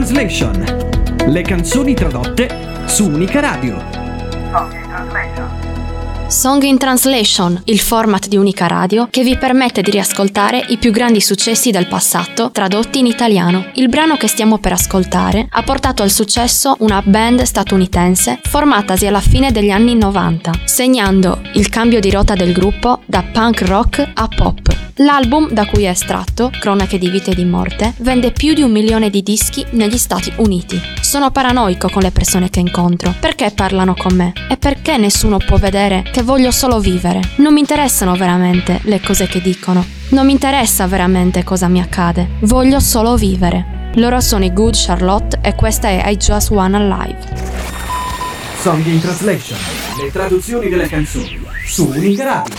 Translation. Le canzoni tradotte su Unica Radio. Song in Translation, il format di Unica Radio che vi permette di riascoltare i più grandi successi del passato tradotti in italiano. Il brano che stiamo per ascoltare ha portato al successo una band statunitense formatasi alla fine degli anni 90, segnando il cambio di rotta del gruppo da punk rock a pop. L'album da cui è estratto, Cronache di vita e di morte, vende più di 1 milione di dischi negli Stati Uniti. Sono paranoico con le persone che incontro. Perché parlano con me? E perché nessuno può vedere che voglio solo vivere? Non mi interessano veramente le cose che dicono. Non mi interessa veramente cosa mi accade. Voglio solo vivere. Loro sono i Good Charlotte e questa è I Just Wanna Live. Song in Translation. Le traduzioni delle canzoni su Unica Radio.